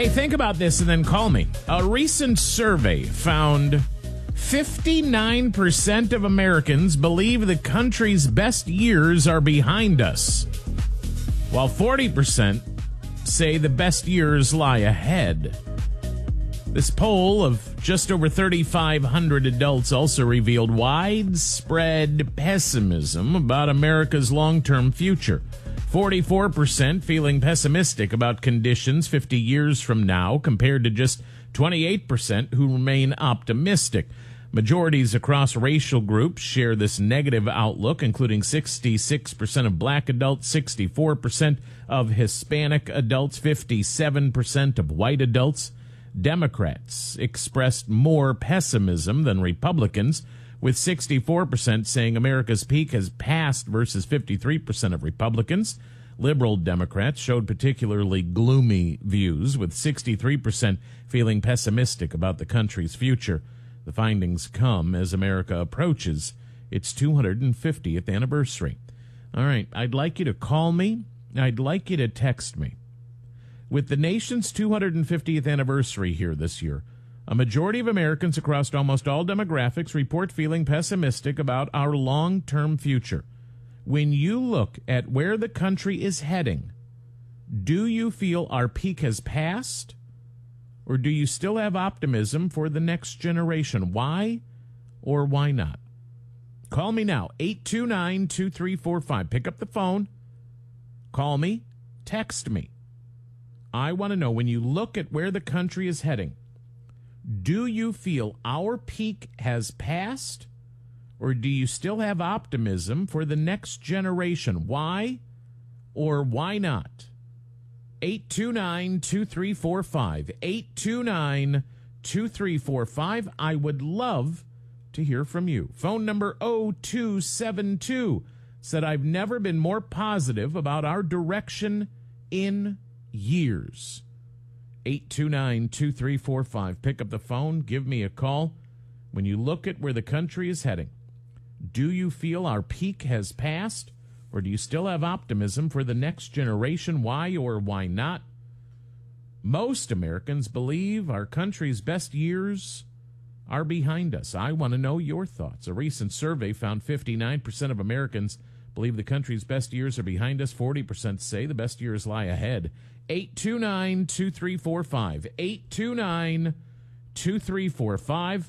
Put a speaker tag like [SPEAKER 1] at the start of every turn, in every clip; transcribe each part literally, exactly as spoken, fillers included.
[SPEAKER 1] Hey, think about this and then call me. A recent survey found fifty-nine percent of Americans believe the country's best years are behind us, while forty percent say the best years lie ahead. This poll of just over thirty-five hundred adults also revealed widespread pessimism about America's long-term future. forty-four percent feeling pessimistic about conditions fifty years from now, compared to just twenty-eight percent who remain optimistic. Majorities across racial groups share this negative outlook, including sixty-six percent of black adults, sixty-four percent of Hispanic adults, fifty-seven percent of white adults. Democrats expressed more pessimism than Republicans, with sixty-four percent saying America's peak has passed versus fifty-three percent of Republicans. Liberal Democrats showed particularly gloomy views, with sixty-three percent feeling pessimistic about the country's future. The findings come as America approaches its two hundred fiftieth anniversary. All right, I'd like you to call me. I'd like you to text me. With the nation's two hundred fiftieth anniversary here this year, a majority of Americans across almost all demographics report feeling pessimistic about our long-term future. When you look at where the country is heading, do you feel our peak has passed, or do you still have optimism for the next generation? Why or why not? Call me now, eight two nine, two three four five. Pick up the phone. Call me. Text me. I want to know, when you look at where the country is heading, do you feel our peak has passed, or do you still have optimism for the next generation? Why or why not? eight two nine, two three four five. eight two nine, two three four five. I would love to hear from you. Phone number oh two seven two said, I've never been more positive about our direction in years. eight two nine, two three four five. Pick up the phone. Give me a call. When you look at where the country is heading, do you feel our peak has passed, or do you still have optimism for the next generation? Why or why not? Most Americans believe our country's best years are behind us. I want to know your thoughts. A recent survey found fifty-nine percent of Americans believe the country's best years are behind us. forty percent say the best years lie ahead. eight two nine, two three four five. eight two nine, two three four five.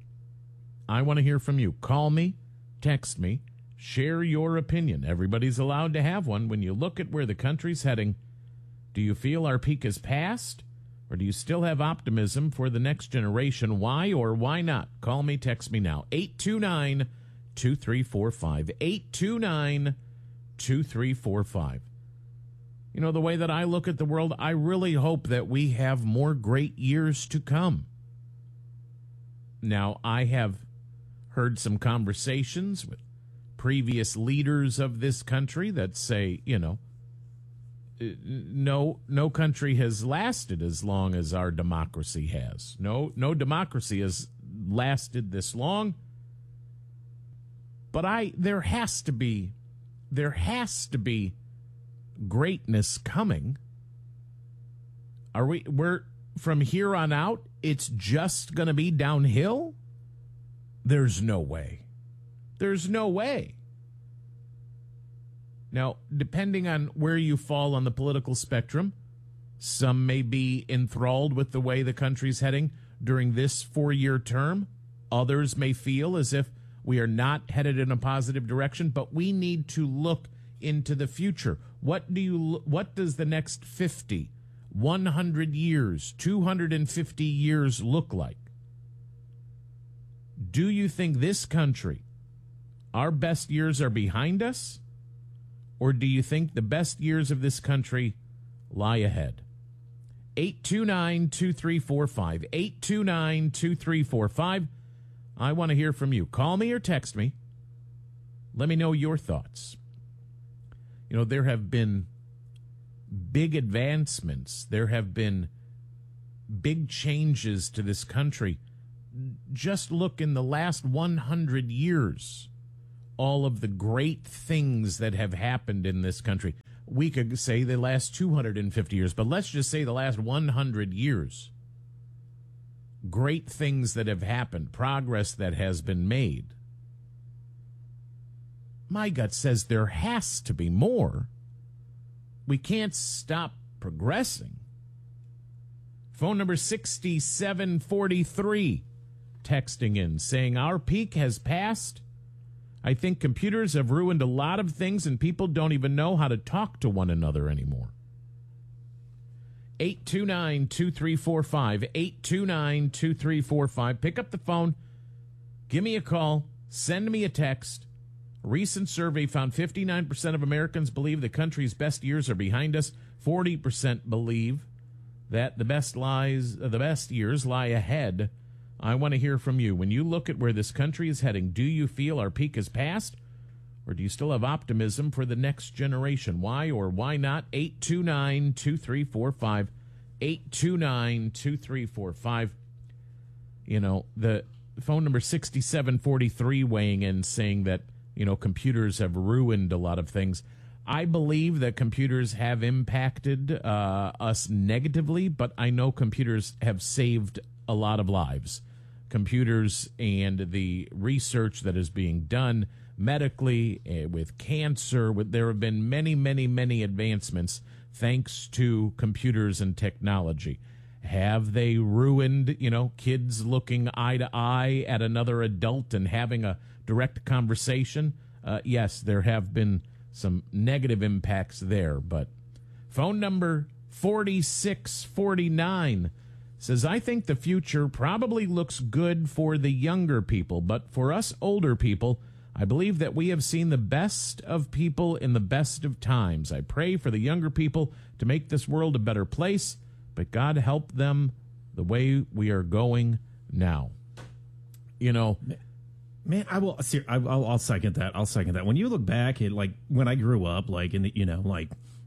[SPEAKER 1] I want to hear from you. Call me, text me, share your opinion. Everybody's allowed to have one. When you look at where the country's heading, do you feel our peak has passed, or do you still have optimism for the next generation? Why or why not? Call me, text me now. eight two nine, two three four five. eight two nine, two three four five. You know, the way that I look at the world, I really hope that we have more great years to come. Now, I have heard some conversations with previous leaders of this country that say, you know, no no country has lasted as long as our democracy has. No no democracy has lasted this long. But I there has to be there has to be greatness coming. Are we we're from here on out, it's just going to be downhill? There's no way. There's no way. Now, depending on where you fall on the political spectrum, some may be enthralled with the way the country's heading during this four-year term. Others may feel as if we are not headed in a positive direction, but we need to look into the future. What do you? What does the next fifty, one hundred years, two hundred fifty years look like? Do you think this country, our best years are behind us? Or do you think the best years of this country lie ahead? eight two nine, two three four five. eight two nine, two three four five. I want to hear from you. Call me or text me. Let me know your thoughts. You know, there have been big advancements. There have been big changes to this country. Just look in the last one hundred years, all of the great things that have happened in this country. we could say the last two hundred fifty years, but let's just say the last one hundred years. Great things that have happened, progress that has been made. My gut says there has to be more. We can't stop progressing. Phone number sixty-seven forty-three, texting in, saying our peak has passed. I think computers have ruined a lot of things and people don't even know how to talk to one another anymore. eight two nine, two three four five, eight two nine, two three four five. Pick up the phone, give me a call, send me a text. A recent survey found fifty-nine percent of Americans believe the country's best years are behind us. forty percent believe that the best lies, uh, the best years lie ahead. I want to hear from you. When you look at where this country is heading, do you feel our peak is past? Or do you still have optimism for the next generation? Why or why not? eight two nine, two three four five. eight two nine, two three four five. You know, the phone number sixty-seven forty-three weighing in saying that, you know, computers have ruined a lot of things. I believe that computers have impacted uh, us negatively, but I know computers have saved a lot of lives. Computers and the research that is being done medically, uh, with cancer, with, there have been many, many, many advancements thanks to computers and technology. Have they ruined, you know, kids looking eye to eye at another adult and having a direct conversation? Uh, yes, there have been some negative impacts there, but phone number forty-six forty-nine says, I think the future probably looks good for the younger people, but for us older people, I believe that we have seen the best of people in the best of times. I pray for the younger people to make this world a better place, but God help them the way we are going now. You know,
[SPEAKER 2] man, I will. I'll, I'll second that. I'll second that. When you look back at, like, when I grew up, like in the, you know, like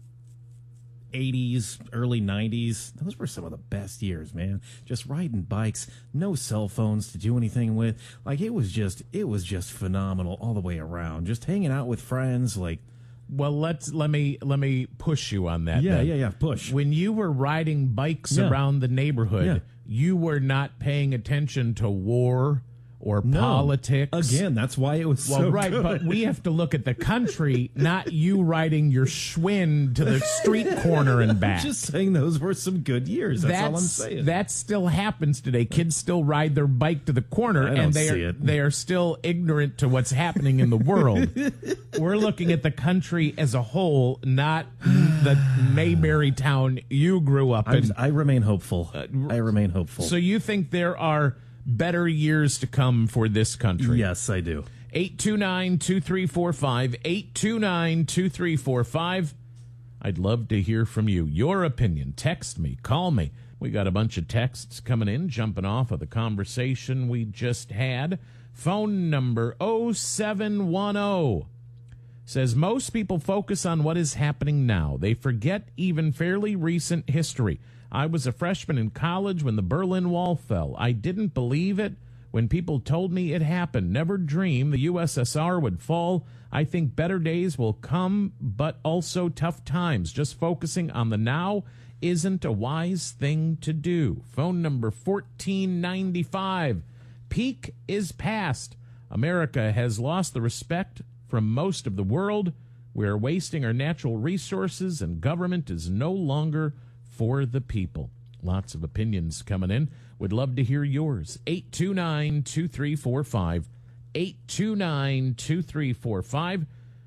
[SPEAKER 2] eighties, early nineties, those were some of the best years, man. Just riding bikes, no cell phones to do anything with. Like, it was just, it was just phenomenal all the way around. Just hanging out with friends, like.
[SPEAKER 1] Well, let's let me let me push you on that.
[SPEAKER 2] Yeah,
[SPEAKER 1] then.
[SPEAKER 2] yeah, yeah. Push.
[SPEAKER 1] When you were riding bikes
[SPEAKER 2] Yeah.
[SPEAKER 1] around the neighborhood,
[SPEAKER 2] Yeah.
[SPEAKER 1] you were not paying attention to war or
[SPEAKER 2] No.
[SPEAKER 1] politics.
[SPEAKER 2] Again, that's why it was
[SPEAKER 1] Well,
[SPEAKER 2] so
[SPEAKER 1] right,
[SPEAKER 2] good.
[SPEAKER 1] but we have to look at the country, not you riding your Schwinn to the street corner and back.
[SPEAKER 2] Just saying those were some good years. That's, all I'm saying.
[SPEAKER 1] That still happens today. Kids still ride their bike to the corner,
[SPEAKER 2] I don't
[SPEAKER 1] and they
[SPEAKER 2] see
[SPEAKER 1] are
[SPEAKER 2] it.
[SPEAKER 1] they are still ignorant to what's happening in the world. We're looking at the country as a whole, not the Mayberry town you grew up in.
[SPEAKER 2] I, I remain hopeful. I remain hopeful.
[SPEAKER 1] So you think there are better years to come for this country?
[SPEAKER 2] Yes, I do.
[SPEAKER 1] eight two nine, two three four five, eight two nine, two three four five. I'd love to hear from you. Your opinion. Text me. Call me. We got a bunch of texts coming in, jumping off of the conversation we just had. Phone number oh seven one oh says, most people focus on what is happening now. They forget even fairly recent history. I was a freshman in college when the Berlin Wall fell. I didn't believe it when people told me it happened. Never dreamed the U S S R would fall. I think better days will come, but also tough times. Just focusing on the now isn't a wise thing to do. Phone number fourteen ninety-five. Peak is past. America has lost the respect from most of the world. We're wasting our natural resources, and government is no longer for the people. Lots of opinions coming in. Would love to hear yours. eight two nine, two three four five. eight two nine, two three four five.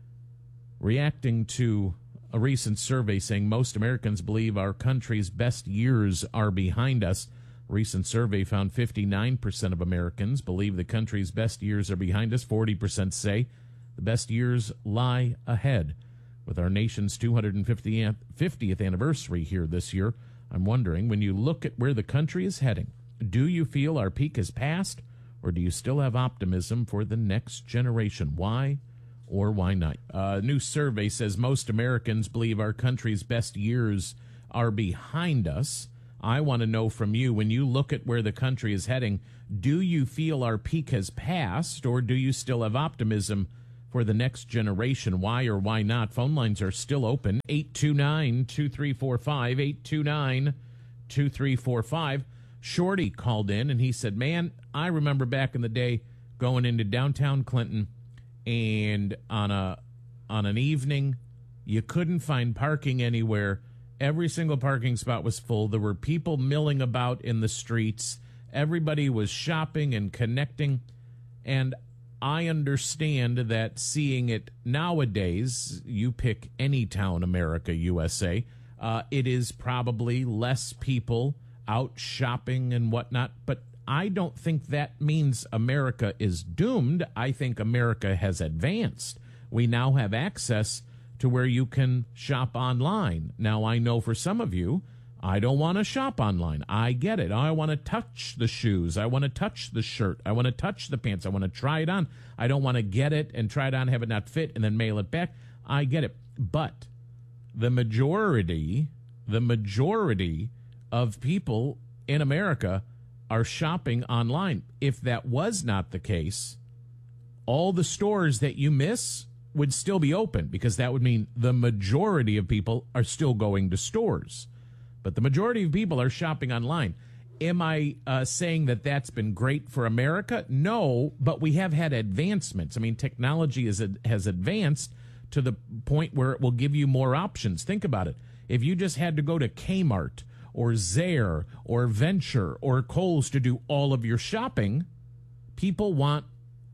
[SPEAKER 1] Reacting to a recent survey saying most Americans believe our country's best years are behind us. A recent survey found fifty-nine percent of Americans believe the country's best years are behind us. forty percent say the best years lie ahead. With our nation's two hundred fiftieth anniversary here this year, I'm wondering, when you look at where the country is heading, do you feel our peak has passed, or do you still have optimism for the next generation? Why or why not? A new survey says most Americans believe our country's best years are behind us. I want to know from you, when you look at where the country is heading, do you feel our peak has passed, or do you still have optimism for the next generation. Why or why not? Phone lines are still open. eight two nine, two three four five, eight two nine, two three four five. Shorty called in and he said, man, I remember back in the day going into downtown Clinton, and on a on an evening, you couldn't find parking anywhere. Every single parking spot was full. There were people milling about in the streets. Everybody was shopping and connecting. And I understand that seeing it nowadays, you pick any town, America, U S A, uh, it is probably less people out shopping and whatnot. But I don't think that means America is doomed. I think America has advanced. We now have access to where you can shop online. Now, I know for some of you, I don't want to shop online. I get it. I want to touch the shoes. I want to touch the shirt. I want to touch the pants. I want to try it on. I don't want to get it and try it on, have it not fit, and then mail it back. I get it. But the majority, the majority of people in America are shopping online. If that was not the case, all the stores that you miss would still be open, because that would mean the majority of people are still going to stores. But the majority of people are shopping online. Am I uh, saying that that's been great for America? No, but we have had advancements. I mean, technology is, has advanced to the point where it will give you more options. Think about it. If you just had to go to Kmart or Zayre or Venture or Kohl's to do all of your shopping, people want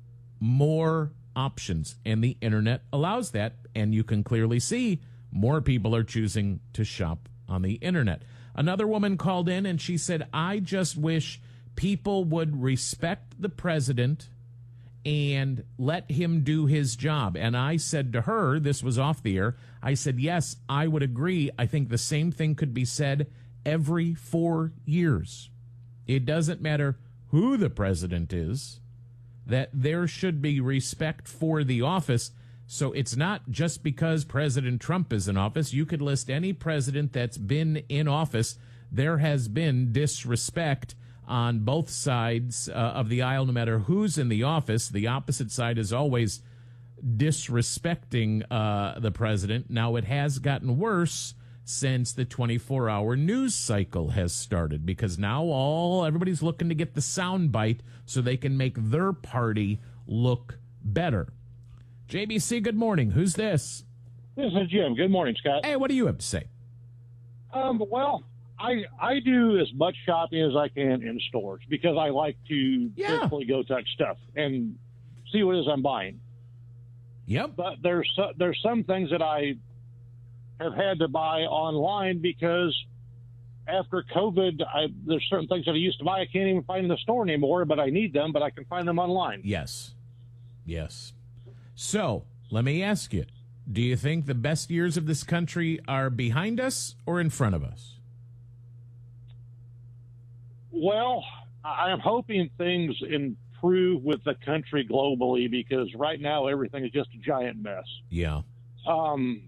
[SPEAKER 1] more options, and the internet allows that, and you can clearly see more people are choosing to shop on the internet. Another woman called in and she said, I just wish people would respect the president and let him do his job. And I said to her, this was off the air, I said, yes, I would agree. I think the same thing could be said every four years. It doesn't matter who the president is, that there should be respect for the office. So it's not just because President Trump is in office. You could list any president that's been in office. There has been disrespect on both sides uh, of the aisle, no matter who's in the office. The opposite side is always disrespecting uh, the president. Now, it has gotten worse since the twenty-four hour news cycle has started, because now all everybody's looking to get the soundbite so they can make their party look better. J B C, good morning. Who's this?
[SPEAKER 3] This is Jim. Good morning, Scott.
[SPEAKER 1] Hey, what do you have to say?
[SPEAKER 3] Um, well, I I do as much shopping as I can in stores because I like to
[SPEAKER 1] Yeah.
[SPEAKER 3] physically go touch stuff and see what it is I'm buying.
[SPEAKER 1] Yep.
[SPEAKER 3] But there's so, there's some things that I have had to buy online because after COVID, I, there's certain things that I used to buy I can't even find in the store anymore, but I need them, but I can find them online.
[SPEAKER 1] Yes. Yes. So, let me ask you, do you think the best years of this country are behind us or in front of us?
[SPEAKER 3] Well, I am hoping things improve with the country globally, because right now everything is just a giant mess.
[SPEAKER 1] Yeah.
[SPEAKER 3] Um,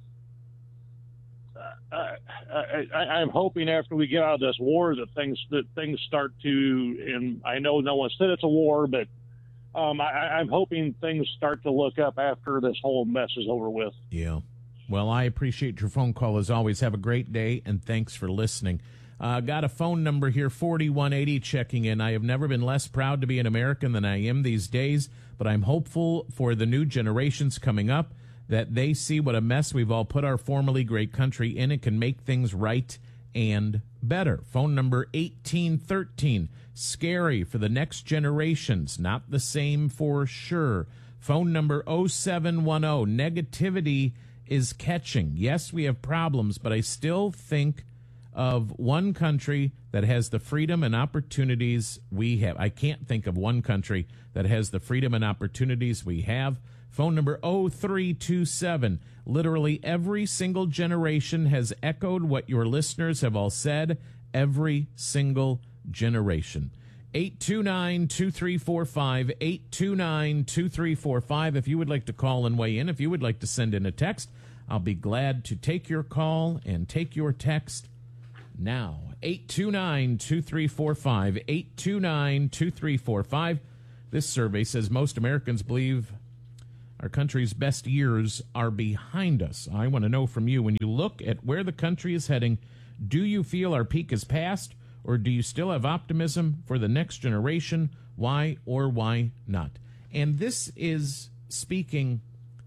[SPEAKER 3] I, I, I, I'm hoping after we get out of this war that things that things start to, and I know no one said it's a war, but um, I, I'm hoping things start to look up after this whole mess is over with.
[SPEAKER 1] Yeah. Well, I appreciate your phone call as always. Have a great day, and thanks for listening. Uh, got a phone number here, forty-one eighty, checking in. I have never been less proud to be an American than I am these days, but I'm hopeful for the new generations coming up that they see what a mess we've all put our formerly great country in and can make things right and better. Phone number eighteen thirteen. Scary for the next generations. Not the same for sure. Phone number oh seven one oh. Negativity is catching. Yes, we have problems, but I still think of one country that has the freedom and opportunities we have. I can't think of one country that has the freedom and opportunities we have. Phone number oh three two seven. Literally every single generation has echoed what your listeners have all said. Every single generation. eight two nine, two three four five, eight two nine, two three four five. If you would like to call and weigh in, if you would like to send in a text, I'll be glad to take your call and take your text now. eight two nine, two three four five, eight two nine, two three four five. This survey says most Americans believe our country's best years are behind us. I want to know from you, when you look at where the country is heading, do you feel our peak is past, or do you still have optimism for the next generation? Why or why not? And this is speaking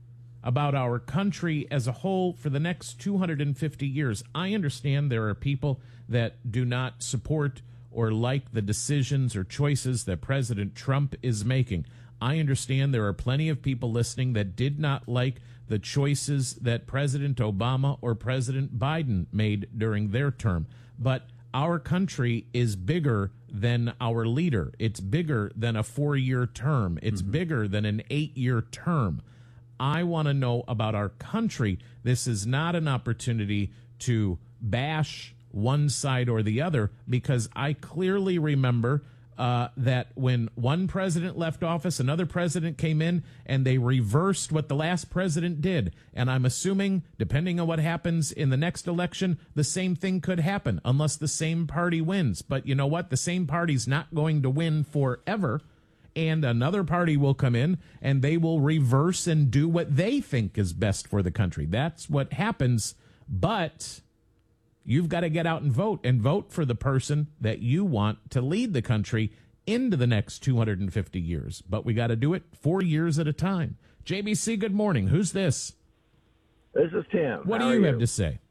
[SPEAKER 1] about our country as a whole for the next two hundred fifty years. I understand there are people that do not support or like the decisions or choices that President Trump is making. I understand there are plenty of people listening that did not like the choices that President Obama or President Biden made during their term. But our country is bigger than our leader. It's bigger than a four-year term. It's mm-hmm. bigger than an eight-year term. I want to know about our country. This is not an opportunity to bash one side or the other, because I clearly remember uh, that when one president left office, another president came in, and they reversed what the last president did. And I'm assuming, depending on what happens in the next election, the same thing could happen, unless the same party wins. But you know what? The same party's not going to win forever. And another party will come in, and they will reverse and do what they think is best for the country. That's what happens. But you've got to get out and vote, and vote for the person that you want to lead the country into the next two hundred fifty years. But we got to do it four years at a time. J B C, good morning. Who's this?
[SPEAKER 4] This is Tim.
[SPEAKER 1] What
[SPEAKER 4] How
[SPEAKER 1] do you,
[SPEAKER 4] you
[SPEAKER 1] have to say?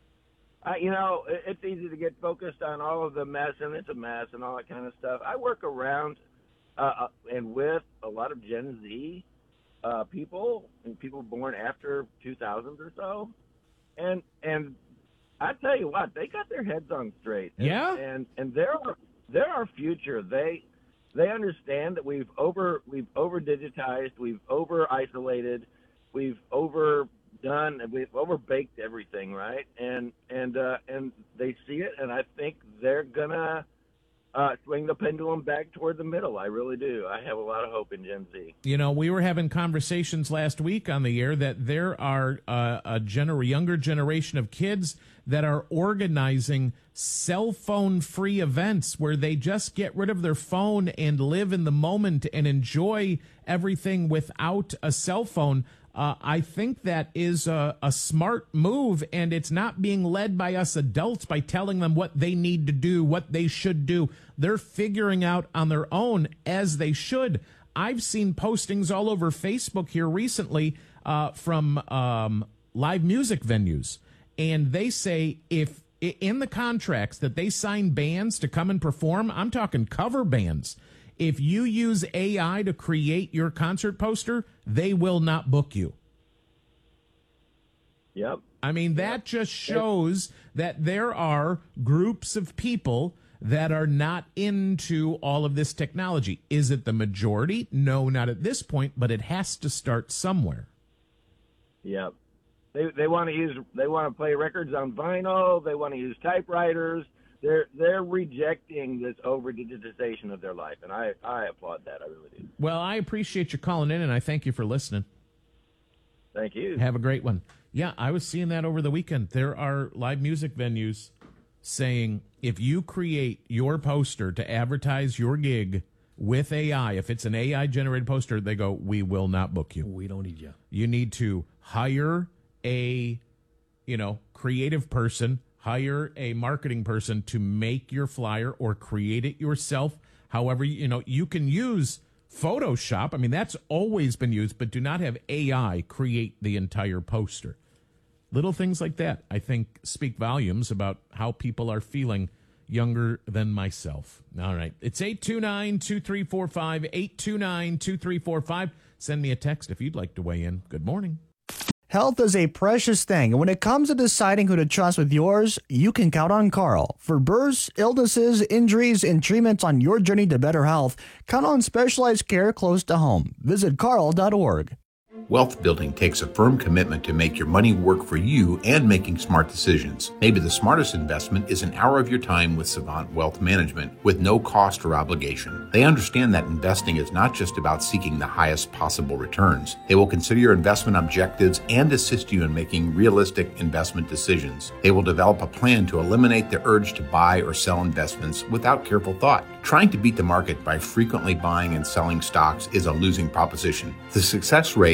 [SPEAKER 4] Uh, you know, it's easy to get focused on all of the mess, and it's a mess and all that kind of stuff. I work around uh, and with a lot of Gen Z uh, people, and people born after two thousand or so. And and I tell you what, they got their heads on straight. And,
[SPEAKER 1] yeah,
[SPEAKER 4] and and they're they're our future. They they understand that we've over we've over digitized, we've over isolated, we've overdone, we've over baked everything, right? And and uh, and they see it, and I think they're gonna uh, swing the pendulum back toward the middle. I really do. I have a lot of hope in Gen Z.
[SPEAKER 1] You know, we were having conversations last week on the air that there are uh, a gener- younger generation of kids that are organizing cell phone free events where they just get rid of their phone and live in the moment and enjoy everything without a cell phone. Uh, I think that is a, a smart move, and it's not being led by us adults by telling them what they need to do, what they should do. They're figuring out on their own, as they should. I've seen postings all over Facebook here recently uh, from um, live music venues, and they say if in the contracts that they sign bands to come and perform, I'm talking cover bands, if you use A I to create your concert poster, they will not book you.
[SPEAKER 4] Yep.
[SPEAKER 1] I mean, that yep. just shows that there are groups of people that are not into all of this technology. Is it the majority? No, not at this point, but it has to start somewhere.
[SPEAKER 4] Yep. They they want to use they want to play records on vinyl. They want to use typewriters. They're they're rejecting this over digitization of their life, and I, I applaud that. I really do.
[SPEAKER 1] Well, I appreciate you calling in, and I thank you for listening.
[SPEAKER 4] Thank you.
[SPEAKER 1] Have a great one. Yeah, I was seeing that over the weekend. There are live music venues saying if you create your poster to advertise your gig with A I, if it's an A I-generated poster, they go, we will not book you.
[SPEAKER 2] We don't need you.
[SPEAKER 1] You need to hire a, you know, creative person, hire a marketing person to make your flyer or create it yourself. However, you know, you can use Photoshop. I mean, that's always been used, but do not have A I create the entire poster. Little things like that, I think, speak volumes about how people are feeling younger than myself. All right. It's eight two nine, two three four five, eight two nine, two three four five. Send me a text if you'd like to weigh in. Good morning.
[SPEAKER 5] Health is a precious thing, and when it comes to deciding who to trust with yours, you can count on Carl. For births, illnesses, injuries, and treatments on your journey to better health, count on specialized care close to home. Visit carl dot org.
[SPEAKER 6] Wealth building takes a firm commitment to make your money work for you and making smart decisions. Maybe the smartest investment is an hour of your time with Savant Wealth Management with no cost or obligation. They understand that investing is not just about seeking the highest possible returns. They will consider your investment objectives and assist you in making realistic investment decisions. They will develop a plan to eliminate the urge to buy or sell investments without careful thought. Trying to beat the market by frequently buying and selling stocks is a losing proposition. The success rate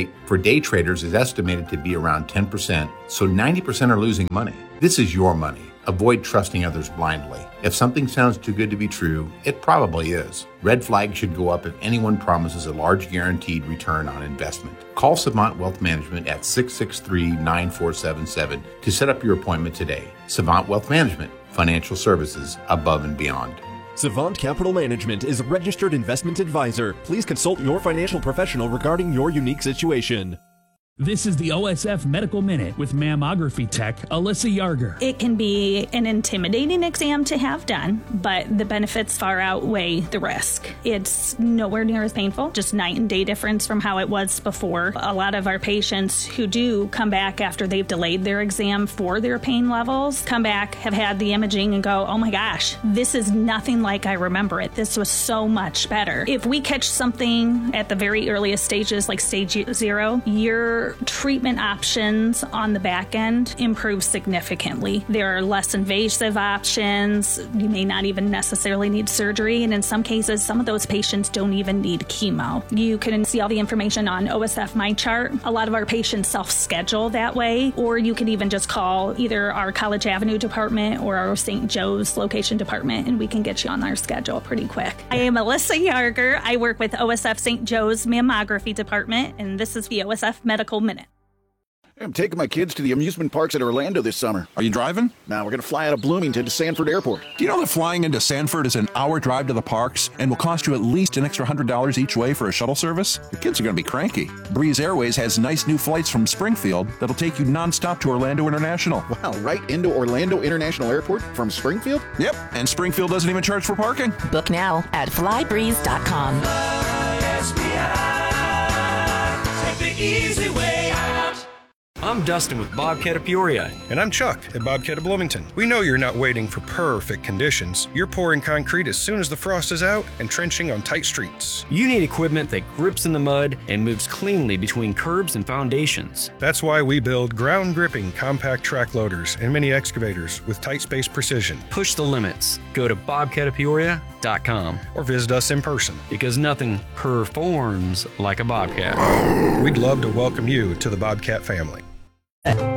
[SPEAKER 6] rate for day traders is estimated to be around ten percent, so ninety percent are losing money. This is your money. Avoid trusting others blindly. If something sounds too good to be true, it probably is. Red flags should go up if anyone promises a large guaranteed return on investment. Call Savant Wealth Management at six six three, nine four seven seven to set up your appointment today. Savant Wealth Management, financial services above and beyond.
[SPEAKER 7] Savant Capital Management is a registered investment advisor. Please consult your financial professional regarding your unique situation.
[SPEAKER 8] This is the O S F Medical Minute with mammography tech Alyssa Yarger.
[SPEAKER 9] It can be an intimidating exam to have done, but the benefits far outweigh the risk. It's nowhere near as painful, just night and day difference from how it was before. A lot of our patients who do come back after they've delayed their exam for their pain levels, come back, have had the imaging and go, oh my gosh, this is nothing like I remember it. This was so much better. If we catch something at the very earliest stages, like stage zero, you're treatment options on the back end improve significantly. There are less invasive options. You may not even necessarily need surgery, and in some cases, some of those patients don't even need chemo. You can see all the information on O S F MyChart. A lot of our patients self-schedule that way, or you can even just call either our College Avenue department or our Saint Joe's location department, and we can get you on our schedule pretty quick. I am Alyssa Yarger. I work with O S F Saint Joe's mammography department, and this is the O S F Medical Minute.
[SPEAKER 10] I'm taking my kids to the amusement parks at Orlando this summer.
[SPEAKER 11] Are you driving?
[SPEAKER 10] Now we're going to fly out of Bloomington to Sanford Airport.
[SPEAKER 11] Do you know that flying into Sanford is an hour drive to the parks and will cost you at least an extra one hundred dollars each way for a shuttle service? The kids are going to be cranky. Breeze Airways has nice new flights from Springfield that'll take you nonstop to Orlando International.
[SPEAKER 10] Wow, right into Orlando International Airport from Springfield?
[SPEAKER 11] Yep, and Springfield doesn't even charge for parking.
[SPEAKER 12] Book now at fly breeze dot com.
[SPEAKER 13] Take the easy way out.
[SPEAKER 14] I'm Dustin with Bobcat of Peoria.
[SPEAKER 15] And I'm Chuck at Bobcat of Bloomington. We know you're not waiting for perfect conditions. You're pouring concrete as soon as the frost is out and trenching on tight streets.
[SPEAKER 14] You need equipment that grips in the mud and moves cleanly between curbs and foundations.
[SPEAKER 15] That's why we build ground-gripping compact track loaders and mini excavators with tight space precision.
[SPEAKER 14] Push the limits. Go to bobcat of peoria dot com
[SPEAKER 15] or visit us in person.
[SPEAKER 14] Because nothing performs like a Bobcat.
[SPEAKER 15] We'd love to welcome you to the Bobcat family.